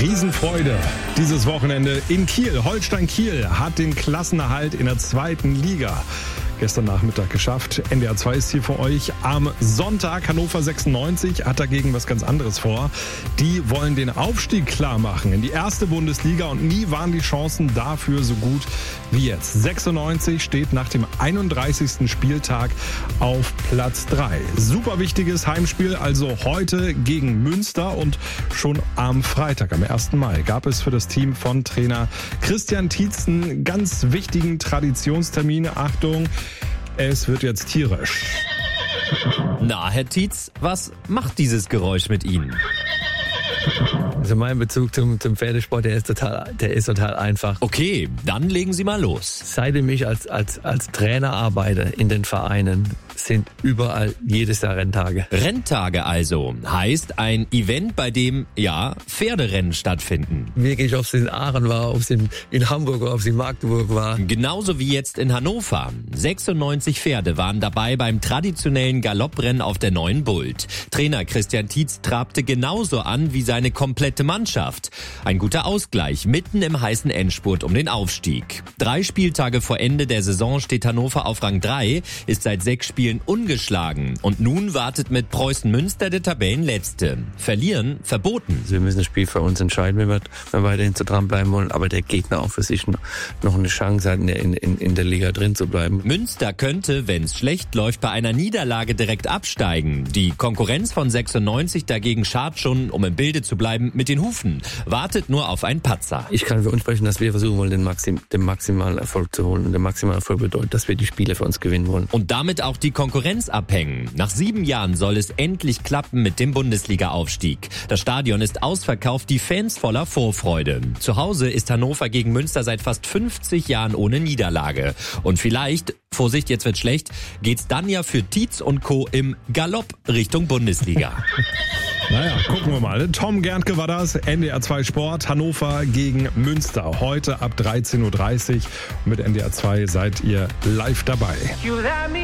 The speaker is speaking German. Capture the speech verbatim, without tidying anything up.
Riesenfreude dieses Wochenende in Kiel. Holstein Kiel hat den Klassenerhalt in der zweiten Liga gestern Nachmittag geschafft. N D R zwei ist hier für euch. Am Sonntag Hannover sechsundneunzig hat dagegen was ganz anderes vor. Die wollen den Aufstieg klar machen in die erste Bundesliga und nie waren die Chancen dafür so gut wie jetzt. sechsundneunzig steht nach dem einunddreißigsten Spieltag auf Platz drei. Super wichtiges Heimspiel also heute gegen Münster und schon am Freitag, am ersten Mai, gab es für das Team von Trainer Christian Tietz einen ganz wichtigen Traditionstermin. Achtung, es wird jetzt tierisch. Na, Herr Tietz, was macht dieses Geräusch mit Ihnen? Also mein Bezug zum, zum Pferdesport, der ist total, der ist total einfach. Okay, dann legen Sie mal los. Seitdem ich als, als, als Trainer arbeite in den Vereinen, sind überall jedes Jahr Renntage. Renntage also, heißt ein Event, bei dem, ja, Pferderennen stattfinden. Wirklich, ob es in Aachen war, ob es in, in Hamburg war, ob es in Magdeburg war. Genauso wie jetzt in Hannover. sechsundneunzig Pferde waren dabei beim traditionellen Galopprennen auf der Neuen Bult. Trainer Christian Tietz trabte genauso an wie seine komplette Mannschaft. Ein guter Ausgleich mitten im heißen Endspurt um den Aufstieg. Drei Spieltage vor Ende der Saison steht Hannover auf Rang drei, ist seit sechs Spielen ungeschlagen. Und nun wartet mit Preußen Münster der Tabellenletzte. Verlieren verboten. Also wir müssen das Spiel für uns entscheiden, wenn wir, wenn wir weiterhin so dranbleiben wollen. Aber der Gegner auch für sich noch eine Chance hat, in der, in, in der Liga drin zu bleiben. Münster könnte, wenn es schlecht läuft, bei einer Niederlage direkt absteigen. Die Konkurrenz von sechsundneunzig dagegen schart schon, um im Bilde zu bleiben, mit den Hufen. Wartet nur auf einen Patzer. Ich kann für uns sprechen, dass wir versuchen wollen, den, Maxim, den maximalen Erfolg zu holen. Und der maximale Erfolg bedeutet, dass wir die Spiele für uns gewinnen wollen. Und damit auch die Konkurrenz abhängen. Nach sieben Jahren soll es endlich klappen mit dem Bundesliga-Aufstieg. Das Stadion ist ausverkauft, die Fans voller Vorfreude. Zu Hause ist Hannover gegen Münster seit fast fünfzig Jahren ohne Niederlage. Und vielleicht, Vorsicht, jetzt wird schlecht, geht's dann ja für Tietz und Co. im Galopp Richtung Bundesliga. Naja, gucken wir mal. Tom Gerntke war das, N D R zwei Sport, Hannover gegen Münster. Heute ab dreizehn Uhr dreißig. Mit N D R zwei seid ihr live dabei.